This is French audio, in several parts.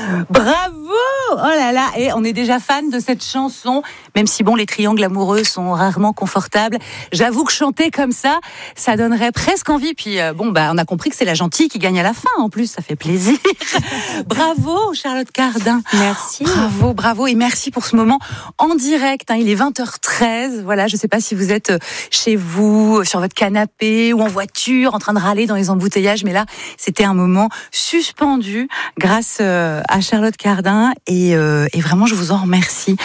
Bravo! Oh là là! Et on est déjà fan de cette chanson, même si bon, les triangles amoureux sont rarement confortables. J'avoue que chanter comme ça donnerait presque envie. Puis on a compris que c'est la gentille qui gagne à la fin. En plus, ça fait plaisir. Bravo, Charlotte Cardin. Merci. Bravo. Et merci pour ce moment en direct. Il est 20h13. Voilà, je sais pas si vous êtes chez vous, sur votre canapé ou en voiture, en train de râler dans les embouteillages. Mais là, c'était un moment suspendu grâce à Charlotte Cardin. Et vraiment, je vous en remercie.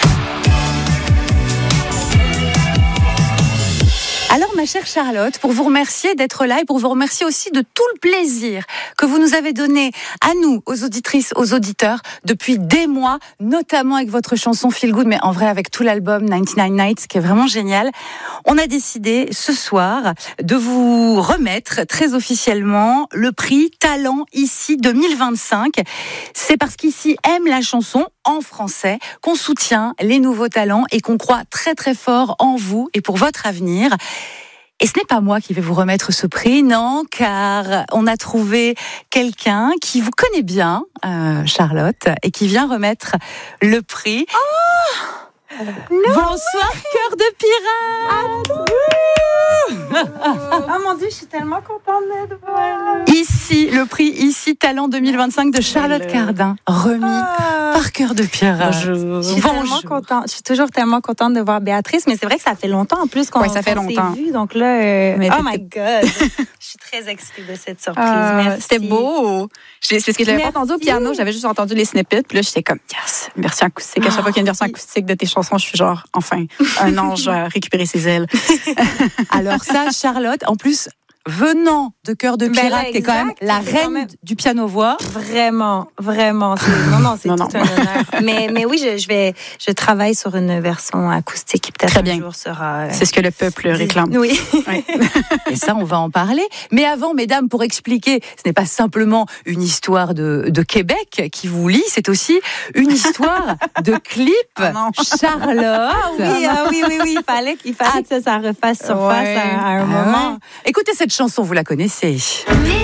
Alors, ma chère Charlotte, pour vous remercier d'être là et pour vous remercier aussi de tout le plaisir que vous nous avez donné à nous, aux auditrices, aux auditeurs, depuis des mois, notamment avec votre chanson Feel Good, mais en vrai avec tout l'album 99 Nights, qui est vraiment génial. On a décidé ce soir de vous remettre très officiellement le prix Talent Ici 2025. C'est parce qu'ici aime la chanson en français qu'on soutient les nouveaux talents et qu'on croit très très fort en vous et pour votre avenir. Et ce n'est pas moi qui vais vous remettre ce prix, non, car on a trouvé quelqu'un qui vous connaît bien, Charlotte, et qui vient remettre le prix. Oh, bonsoir, cœur de pirate. Oh mon Dieu, je suis tellement contente d'être là. Ici, le prix Ici Talent 2025 de Charlotte Cardin, remis par Cœur de Pirate. Je suis tellement contente. Je suis toujours tellement contente de voir Béatrice, mais c'est vrai que ça fait longtemps en plus qu'on ça fait longtemps. s'est vu. Donc là, oh my God, je suis très excitée de cette surprise. Merci. C'était beau. C'est ce que je n'avais pas entendu au piano, j'avais juste entendu les snippets, puis là j'étais comme yes, une version acoustique. À chaque fois qu'il y a une version acoustique de tes chansons, je suis genre enfin un ange a récupéré ses ailes. Alors ça, Charlotte, en plus, venant de Cœur de Pirate, qui est quand même la reine du piano-voix. Vraiment. C'est tout un honneur. Mais oui, je travaille sur une version acoustique qui peut-être un jour sera... C'est ce que le peuple réclame. Oui. Et ça, on va en parler. Mais avant, mesdames, pour expliquer, ce n'est pas simplement une histoire de Québec qui vous lie, c'est aussi une histoire de clip. Charlotte. Oui. Il fallait que ça refasse surface à un moment. Ouais. Écoutez cette chanson, vous la connaissez. C'est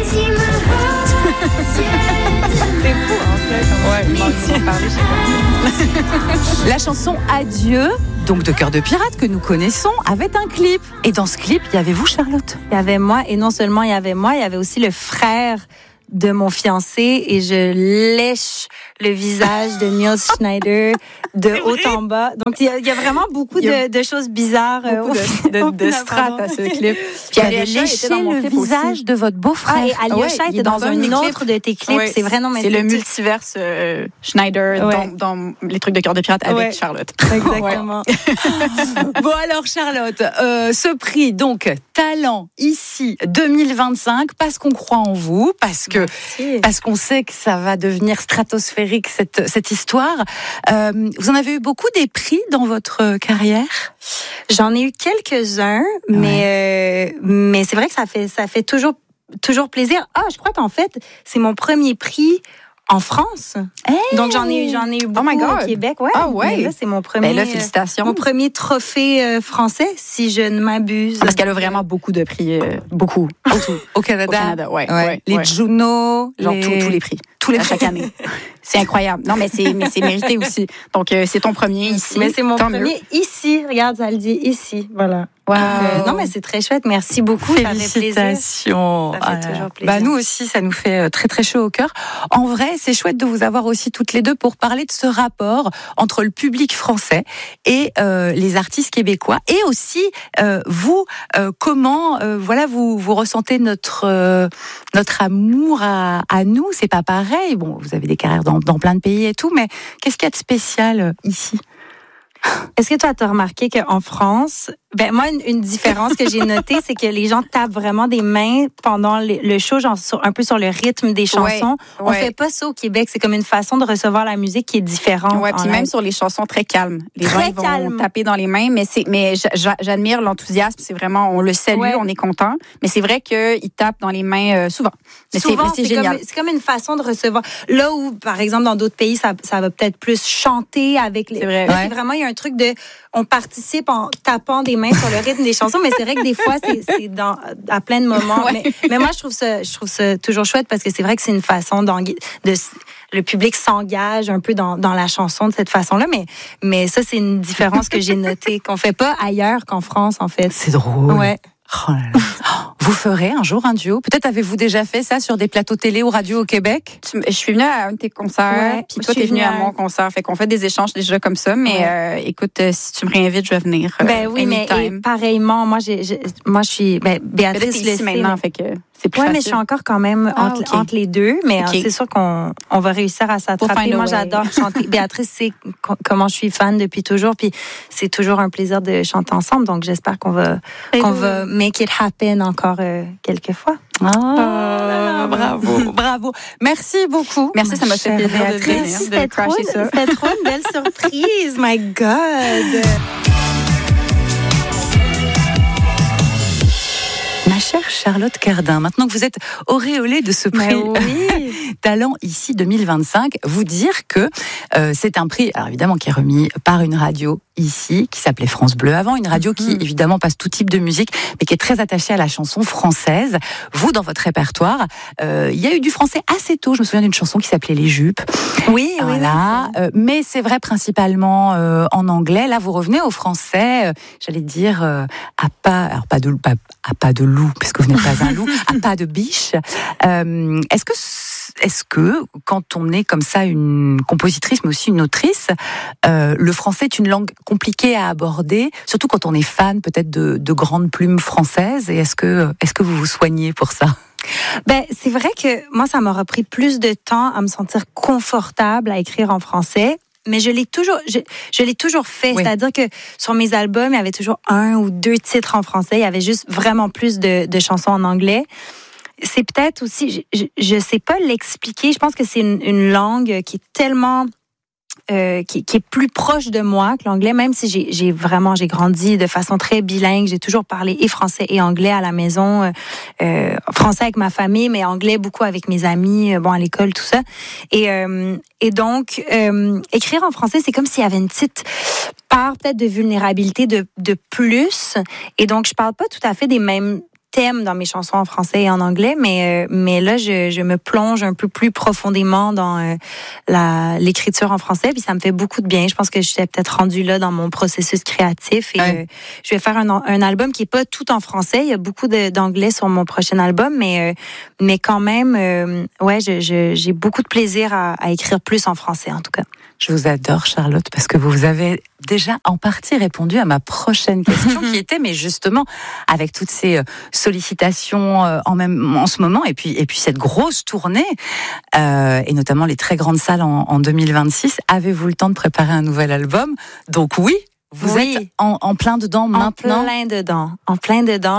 fou, La chanson Adieu, donc de Cœur de Pirate, que nous connaissons, avait un clip. Et dans ce clip, il y avait vous, Charlotte. Il y avait moi, et non seulement il y avait moi, il y avait aussi le frère de mon fiancé, et je lèche le visage de Neil Schneider de haut en bas. Donc, il y a vraiment beaucoup de choses bizarres. De strates à ce clip. Puis elle a léché le visage de votre beau-frère. Et Alyosha était dans un autre de tes clips. C'est vrai, non, mais c'est le multiverse Schneider dans les trucs de Cœur de Pirate avec Charlotte. Exactement. Bon, alors, Charlotte, ce prix, donc, Talent Ici 2025, parce qu'on croit en vous, parce qu'on sait que ça va devenir stratosphérique, cette histoire. Vous en avez eu beaucoup des prix dans votre carrière? J'en ai eu quelques-uns, mais c'est vrai que ça fait toujours plaisir. Je crois qu'en fait, c'est mon premier prix en France. Hey! Donc j'en ai eu beaucoup au Québec. Mais là, c'est mon premier. Là, félicitations. Mon premier trophée français, si je ne m'abuse. Parce qu'elle a vraiment beaucoup de prix, beaucoup au Canada. Les Juno, tous les prix. Tous les chaque année. C'est incroyable. Non, mais c'est mérité aussi. Donc, c'est ton premier ici. Mais c'est mon premier ici. Regarde, ça le dit ici. Voilà. Wow. Non, mais c'est très chouette. Merci beaucoup. Félicitations. Ça fait toujours plaisir. Nous aussi, ça nous fait très, très chaud au cœur. En vrai, c'est chouette de vous avoir aussi toutes les deux pour parler de ce rapport entre le public français et les artistes québécois. Et aussi, vous, comment vous ressentez notre amour à nous. C'est pas pareil. Bon, vous avez des carrières dans plein de pays et tout, mais qu'est-ce qu'il y a de spécial ici? Est-ce que toi, tu as remarqué qu'en France, moi, une différence que j'ai notée, c'est que les gens tapent vraiment des mains pendant le show, genre un peu sur le rythme des chansons. On fait pas ça au Québec. C'est comme une façon de recevoir la musique qui est différente. Puis même sur les chansons très calmes. Les gens vont taper dans les mains, mais j'admire l'enthousiasme. C'est vraiment, on le salue, on est content. Mais c'est vrai qu'ils tapent dans les mains souvent. Mais c'est génial. C'est comme une façon de recevoir. Là où, par exemple, dans d'autres pays, ça va peut-être plus chanter avec les... C'est vrai. Là, c'est vraiment, il y a un truc de... On participe en tapant des mains sur le rythme des chansons, mais c'est vrai que des fois, c'est à plein de moments. Mais moi, je trouve ça toujours chouette parce que c'est vrai que c'est une façon le public s'engage un peu dans la chanson de cette façon-là. Mais ça, c'est une différence que j'ai notée, qu'on fait pas ailleurs qu'en France, en fait. C'est drôle. Ouais. Oh là là. Vous ferez un jour un duo? Peut-être avez-vous déjà fait ça sur des plateaux télé ou radio au Québec? Je suis venue à un de tes concerts, puis toi, t'es venue à mon concert. Fait qu'on fait des échanges déjà comme ça. Mais écoute, si tu me réinvites, je vais venir. Ben oui, mais pareillement, moi, je suis Béatrice ici maintenant, fait que c'est plus facile. Mais je suis encore quand même entre les deux. Mais c'est sûr qu'on va réussir à s'attraper. Moi, j'adore chanter. Béatrice sait comment je suis fan depuis toujours. Puis c'est toujours un plaisir de chanter ensemble. Donc j'espère qu'on va make it happen encore quelques fois. Bravo. Merci beaucoup. Merci, ça m'a fait plaisir de venir, de crasher ça. C'était trop une belle surprise. My God. Ma chère Charlotte Cardin, maintenant que vous êtes auréolée de ce prix Talent ici 2025, vous dire que c'est un prix, alors évidemment, qui est remis par une radio ici, qui s'appelait France Bleu avant, une radio qui évidemment passe tout type de musique, mais qui est très attachée à la chanson française. Vous, dans votre répertoire, il y a eu du français assez tôt. Je me souviens d'une chanson qui s'appelait Les Jupes. Oui. Mais c'est vrai principalement en anglais. Là, vous revenez au français, j'allais dire à pas de loup, parce que vous n'êtes pas un loup, à pas de biche. Est-ce que, quand on est comme ça une compositrice, mais aussi une autrice, le français est une langue compliquée à aborder, surtout quand on est fan peut-être de grandes plumes françaises, et est-ce que vous vous soignez pour ça? C'est vrai que moi, ça m'aura pris plus de temps à me sentir confortable à écrire en français. Mais je l'ai toujours fait. Oui. C'est-à-dire que sur mes albums, il y avait toujours 1 ou 2 titres en français. Il y avait juste vraiment plus de chansons en anglais. C'est peut-être aussi, je sais pas l'expliquer. Je pense que c'est une langue qui est tellement qui est plus proche de moi que l'anglais, même si j'ai grandi de façon très bilingue. J'ai toujours parlé et français et anglais à la maison, français avec ma famille, mais anglais beaucoup avec mes amis, à l'école, tout ça. Et donc, écrire en français, c'est comme s'il y avait une petite part peut-être de vulnérabilité de plus. Et donc, je parle pas tout à fait des mêmes thèmes dans mes chansons en français et en anglais, mais là, je me plonge un peu plus profondément dans l'écriture en français, puis ça me fait beaucoup de bien. Je pense que je suis peut-être rendue là dans mon processus créatif, et je vais faire un album qui est pas tout en français. Il y a beaucoup d'anglais sur mon prochain album, mais quand même, j'ai beaucoup de plaisir à écrire plus en français, en tout cas. Je vous adore, Charlotte, parce que vous avez déjà en partie répondu à ma prochaine question, qui était, mais justement, avec toutes ces sollicitations en ce moment, et puis cette grosse tournée, et notamment les très grandes salles en 2026, avez-vous le temps de préparer un nouvel album? Donc oui, vous êtes en plein dedans maintenant. En plein dedans.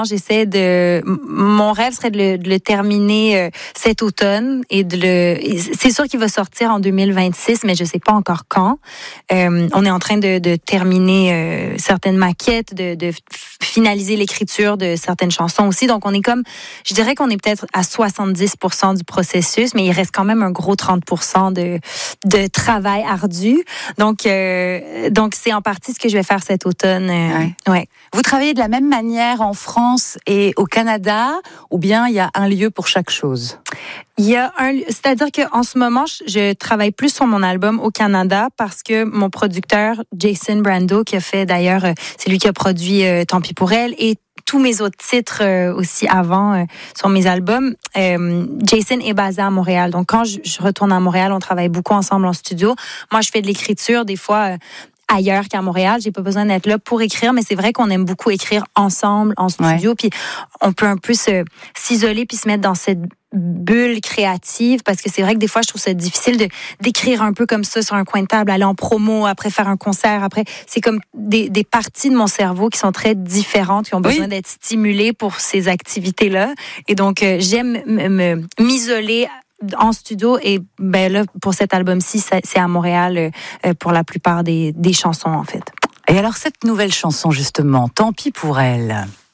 Mon rêve serait de le terminer cet automne, c'est sûr qu'il va sortir en 2026, mais je sais pas encore quand. On est en train de terminer certaines maquettes, de finaliser l'écriture de certaines chansons aussi. Donc je dirais qu'on est peut-être à 70% du processus, mais il reste quand même un gros 30% de travail ardu. Donc c'est en partie ce que je vais faire cet automne. Ouais. Vous travaillez de la même manière en France et au Canada, ou bien il y a un lieu pour chaque chose? C'est-à-dire qu'en ce moment, je travaille plus sur mon album au Canada parce que mon producteur, Jason Brando, qui a fait d'ailleurs, c'est lui qui a produit Tant pis pour elle, et tous mes autres titres aussi avant sur mes albums. Jason est basé à Montréal. Donc, quand je retourne à Montréal, on travaille beaucoup ensemble en studio. Moi, je fais de l'écriture des fois ailleurs qu'à Montréal. J'ai pas besoin d'être là pour écrire, mais c'est vrai qu'on aime beaucoup écrire ensemble en studio. Puis on peut un peu s'isoler puis se mettre dans cette bulle créative, parce que c'est vrai que des fois je trouve ça difficile d'écrire un peu comme ça sur un coin de table, aller en promo, après faire un concert, après c'est comme des parties de mon cerveau qui sont très différentes, qui ont besoin d'être stimulées pour ces activités-là. Et donc j'aime m'isoler en studio, et là pour cet album-ci c'est à Montréal pour la plupart des chansons en fait. Et alors cette nouvelle chanson justement, Tant pis pour elle.